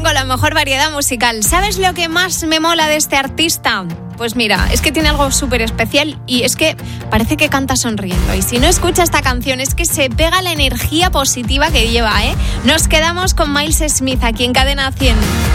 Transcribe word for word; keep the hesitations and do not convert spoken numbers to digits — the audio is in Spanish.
también con la mejor variedad musical. ¿Sabes lo que más me mola de este artista? Pues mira, es que tiene algo súper especial y es que parece que canta sonriendo. Y si no escucha esta canción es que se pega la energía positiva que lleva, ¿eh? Nos quedamos con Miles Smith aquí en Cadena cien.